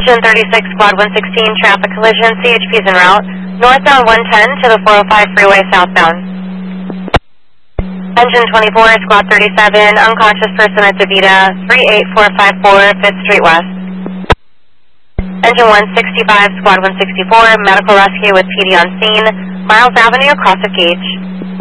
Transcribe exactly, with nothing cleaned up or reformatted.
Engine thirty-six, Squad one sixteen, traffic collision, C H P is en route, northbound one ten to the four oh five freeway southbound. Engine twenty-four, Squad thirty-seven, unconscious person at DeVita, three eight four five four, fifth Street West. Engine one sixty-five, Squad one sixty-four, medical rescue with P D on scene, Miles Avenue, cross of Gage.